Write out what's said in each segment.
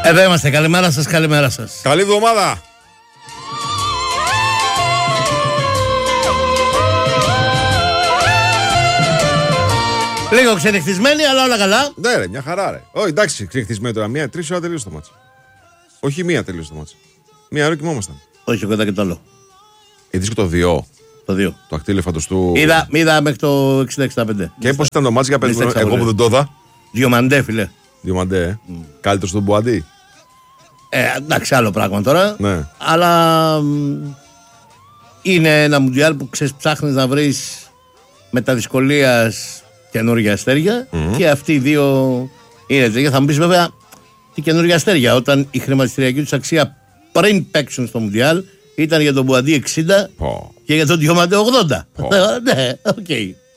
Εδώ είμαστε. Καλημέρα σας, καλημέρα σας. Καλή εβδομάδα. Λίγο ξενυχτισμένοι, αλλά όλα καλά. Ναι, ρε, μια χαρά, ρε. Όχι, εντάξει, ξενυχτισμένοι τώρα. 3 ώρα τελείωσε το μάτς. Όχι, 1 τελείωσε το μάτς. 1 ώρα κοιμόμασταν. Όχι, εγώ είδα και το άλλο. Είδες και το 2. Το 2. Το ακτήλεφαντος του. Είδα μέχρι το 60-65. Και πώς ήταν το μάτς για πες, εγώ που δεν το είδα. Διομαντέ, φίλε. Διομαντέ, Καλύτερο στον Μπουαντί. Εντάξει, άλλο πράγμα τώρα. Ναι. Αλλά είναι ένα μουντιάλ που ψάχνεις να βρεις με τα δυσκολίας καινούργια αστέρια και αυτοί οι δύο είναι τέτοια. Θα μου πεις βέβαια τι καινούργια αστέρια, όταν η χρηματιστηριακή τους αξία πριν παίξουν στο μουντιάλ ήταν για τον Μπουαντί 60 και για τον Διομαντέ 80. Ναι, οκ.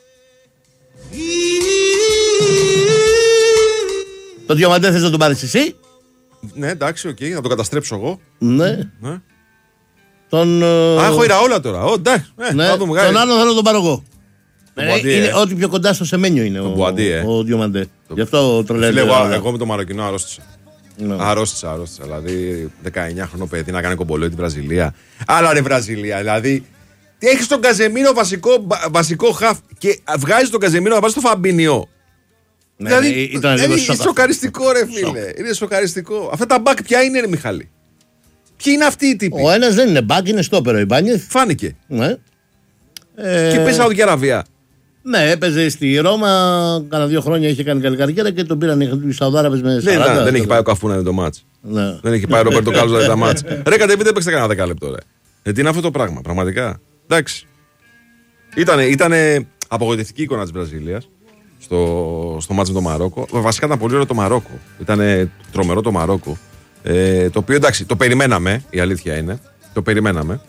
Το Διομαντέ θες να τον πάρεις εσύ? Ναι, εντάξει, οκ, να το καταστρέψω εγώ. Ναι. Τον. Έχω Ιραόλα τώρα. Εντάξει, ναι. Τον άλλο θέλω να τον πάρω εγώ. Είναι ό,τι πιο κοντά στο Σεμένιο είναι ο Διομαντέ. Γι' αυτό το λέω. Εγώ με τον Μαροκινό αρρώστησα. Αρρώστησα. Δηλαδή 19χρονο παιδί να κάνει κομπολόι τη Βραζιλία. Αλλά ρε Βραζιλία, δηλαδή. Έχει τον Καζεμίρο βασικό χαφ και βγάζει τον Καζεμίρο να πάει στο Φαμπίνιο. Ναι, δηλαδή είναι σοκαριστικό, ρε φίλε. Είναι σοκαριστικό. Αυτά τα μπακ ποια είναι, ρε Μιχάλη? Ποιοι είναι αυτοί οι τύποι? Ο ένας δεν είναι μπακ, είναι στόπερο ο Ιμπάνιεθ. Φάνηκε. Ναι. Και παίζει Σαουδική Αραβία. Ναι, έπαιζε στη Ρώμα, κάνα 2 χρόνια είχε κάνει καλή καριέρα και τον πήραν οι Σαουδάραβες με 40. Δεν έχει πάει ο Καφού να δει το μάτς. Ναι. Δεν έχει πάει ο Ρομπέρτο Κάρλος να δει τα μάτς. Ρε κατεβείτε, δεν παίξτε κανένα 10 λεπτό, ρε. Γιατί είναι αυτό το πράγμα, πραγματικά. Εντάξει. Ήταν απογοητευτική εικόνα της Βραζιλίας στο μάτς με το Μαρόκο. Βασικά ήταν πολύ ωραίο το Μαρόκο. Ήταν τρομερό το Μαρόκο. Το οποίο εντάξει, το περιμέναμε, η αλήθεια είναι. Το περιμέναμε.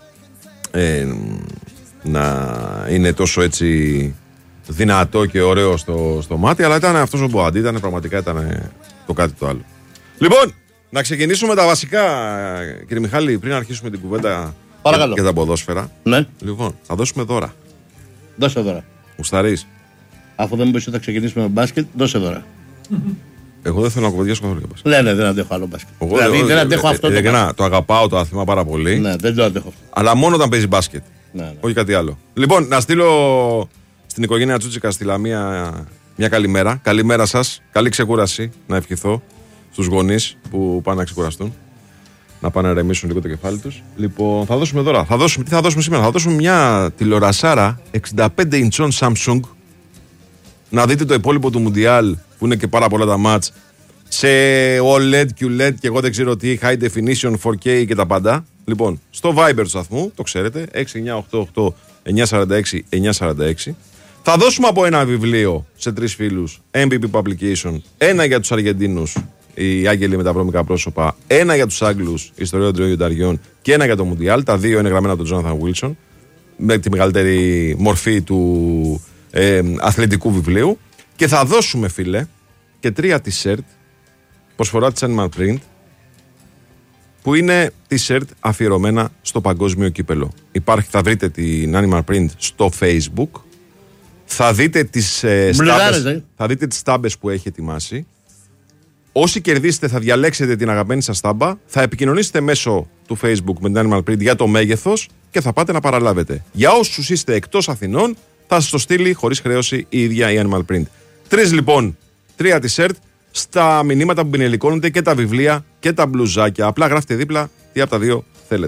Να είναι τόσο έτσι δυνατό και ωραίο στο μάτι, αλλά ήταν αυτός ο Μποαντί, πραγματικά ήταν το κάτι το άλλο. Λοιπόν, να ξεκινήσουμε τα βασικά, κύριε Μιχάλη, πριν αρχίσουμε την κουβέντα για τα ποδόσφαιρα. Ναι. Λοιπόν, θα δώσουμε δώρα. Δώσε δώρα. Γουσταρείς? Αφού δεν μου πεις ότι θα ξεκινήσουμε με μπάσκετ, δώσε δώρα. Εγώ δεν θέλω να κουβεντιάσω καθόλου για μπάσκετ. Ναι, δεν αντέχω άλλο μπάσκετ. Δηλαδή δεν αντέχω αυτό. Το αγαπάω το άθλημα πάρα πολύ. Ναι, δεν το αντέχω αυτό. Αλλά μόνο όταν παίζει μπάσκετ. Ναι. Όχι κάτι άλλο. Λοιπόν, να στείλω στην οικογένεια Τσούτσικα στη Λαμία μια καλημέρα. Καλημέρα σας. Καλή ξεκούραση να ευχηθώ στους γονείς που πάνε να ξεκουραστούν. Να πάνε να ρεμίσουν λίγο το κεφάλι τους. Λοιπόν, θα δώσουμε δώρα. Τι θα δώσουμε σήμερα? Θα δώσουμε μια τηλεορασάρα 65 inch Samsung. Να δείτε το υπόλοιπο του Μουντιάλ που είναι και πάρα πολλά τα μάτς. Σε OLED, QLED και εγώ δεν ξέρω τι, High Definition, 4K και τα πάντα. Λοιπόν, στο Viber του σταθμού, το ξέρετε, 6988-946-946. Θα δώσουμε από ένα βιβλίο σε 3 φίλους, MPP Publication, ένα για τους Αργεντίνους, οι Άγγελοι με τα βρώμικα πρόσωπα, ένα για τους Άγγλους, Ιστορία των Τριών Ταριών και ένα για το Μουντιάλ. Τα 2 είναι γραμμένα από τον Jonathan Wilson, με τη μεγαλύτερη μορφή του αθλητικού βιβλίου. Και θα δώσουμε, φίλε, και 3 t-shirt προσφορά της Animal Print, που είναι t-shirt αφιερωμένα στο παγκόσμιο κύπελο. Θα βρείτε την Animal Print στο Facebook. Θα δείτε τις στάμπες που έχει ετοιμάσει. Όσοι κερδίσετε θα διαλέξετε την αγαπημένη σας στάμπα, θα επικοινωνήσετε μέσω του Facebook με την Animal Print για το μέγεθος και θα πάτε να παραλάβετε. Για όσους είστε εκτός Αθηνών, θα σας το στείλει χωρίς χρέωση η ίδια η Animal Print. 3 λοιπόν, 3 t-shirt στα μηνύματα που πινελικώνονται και τα βιβλία και τα μπλουζάκια. Απλά γράφτε δίπλα τι από τα 2 θέλετε.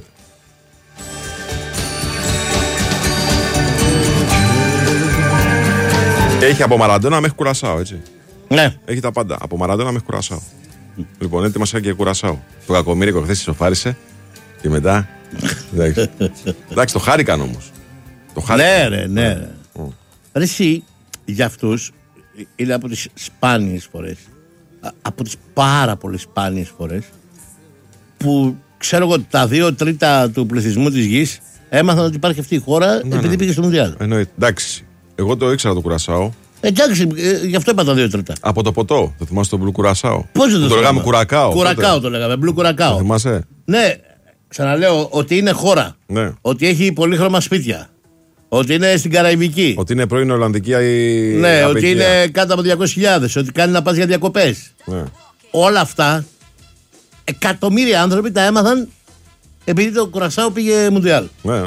Έχει από Μαραντόνα μέχρι Κουρασάο, έτσι. Ναι. Έχει τα πάντα. Από Μαραντόνα μέχρι Κουρασάο. Λοιπόν, έτοιμασα και Κουρασάο. Το κακομοίρικο χθες ισοφάρισε και μετά. Εντάξει, το χάρηκαν όμως. Ναι, ρε, ναι. Ρε εσύ, για αυτούς είναι από τις σπάνιες φορές, από τις πάρα πολλές σπάνιες φορές που ξέρω εγώ τα 2/3 του πληθυσμού της γης έμαθαν ότι υπάρχει αυτή η χώρα επειδή πήγε στο Μουντιάλ. Εννοείται. Εντάξει, εγώ το ήξερα το Κουρασάο. Εντάξει, γι' αυτό είπα τα 2/3. Από το ποτό, το θυμάσαι το Μπλου Κουρασάο? Πώς δεν το λέγαμε? Κουρακάο. Κουρακάο το λέγαμε, Μπλου Κουρακάο. Το θυμάσαι? Ναι, ξαναλέω ότι είναι χώρα. Ναι. Ότι έχει πολύχρωμα σπίτια. Ότι είναι στην Καραϊβική. Ότι είναι πρώην Ολλανδική ναι, ότι είναι κάτω από 200.000. Ότι κάνει να πας για διακοπές. Ναι. Όλα αυτά εκατομμύρια άνθρωποι τα έμαθαν επειδή το Κουρασάο πήγε Μουντιάλ. Ναι.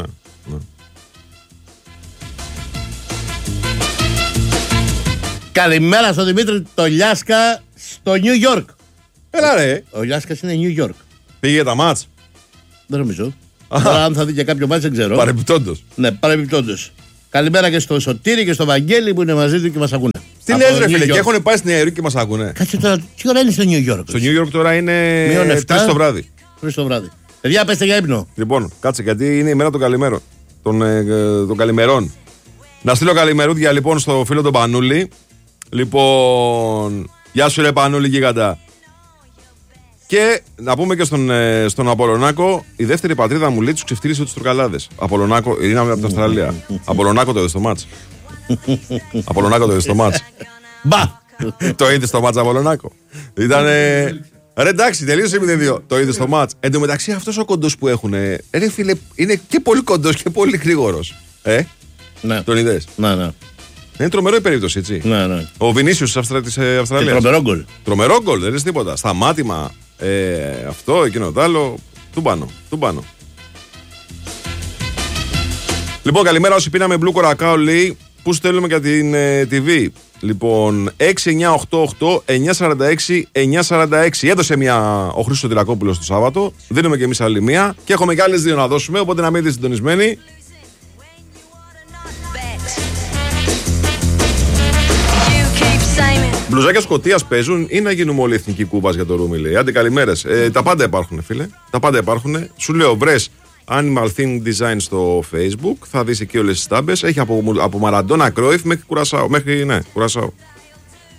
Καλημέρα στον Δημήτρη το Λιάσκα στο Νιου Γιόρκ. Έλα ρε. Ο Λιάσκας είναι Νιου Γιόρκ. Πήγε για τα μάτς. Δεν νομίζω. Τώρα αν θα δει και κάποιο μάτς δεν ξέρω. Παρεμπιπτόντως. Ναι, παρεμπιπτόντως. Καλημέρα και στο Σωτήρη και στο Βαγγέλη που είναι μαζί του και μας ακούνε. Τι λες ρε φίλε, και έχουν πάει στη Νέα Υόρκη και μας ακούνε. Κάτσε τώρα, τι ώρα είναι στο Νιου Γιόρκ? Στο Νιου Γιόρκ τώρα είναι 3 το βράδυ. 3 το βράδυ. Παιδιά, πέστε για ύπνο. Λοιπόν, κάτσε γιατί είναι η μέρα των καλημέρων. Των καλημερών. Να στείλω καλημερούδια λοιπόν στο φίλο τον Πανούλη. Λοιπόν, γεια σου ρε Πανούλη γίγαντα. Και να πούμε και στον Απολωνάκο, η δεύτερη πατρίδα μου λέει τους ξεφτύλισε τους Τουρκαλάδες. Απολωνάκο, είναι από την Αυστραλία. Απολωνάκο το είδε στο μάτς. Απολωνάκο το είδε στο μάτς. Μπα! Το είδε στο μάτς Απολωνάκο. Ήτανε. Ρε εντάξει, τελείωσε 0-2. Το είδε στο μάτς. Εν τω μεταξύ αυτός ο κοντός που έχουν. Ρε φίλε, είναι και πολύ κοντός και πολύ γρήγορος. Ναι. Τον είδες? Ναι. Είναι τρομερό η περίπτωση, έτσι. Ναι. Ο Βινίσιος της Αυστραλίας. Τρομερό γκολ. Τρομερό γκολ, δεν είναι τίποτα. Σταμάτημα. Αυτό, εκείνο το άλλο. Του πάνω. Λοιπόν, καλημέρα όσοι πίναμε Blue Coracao λέει. Πού στέλνουμε για την TV. Λοιπόν, 6988-946-946. Έδωσε μια ο Χρήστος Τυρακόπουλος το Σάββατο. Δίνουμε και εμείς άλλη μία. Και έχουμε και άλλες δύο να δώσουμε. Οπότε να μείνετε συντονισμένοι. Μπλουζάκια Σκωτίας παίζουν ή να γίνουμε όλοι εθνικοί Κούβας για το ρούμι, λέει. Άντε καλημέρες. Τα πάντα υπάρχουν, φίλε. Τα πάντα υπάρχουν. Σου λέω, βρες Animal Thing Design στο Facebook. Θα δεις εκεί όλες τις τάμπες. Έχει από Μαραντόνα Κρόιφ μέχρι Κουρασάο. Κουρασάο.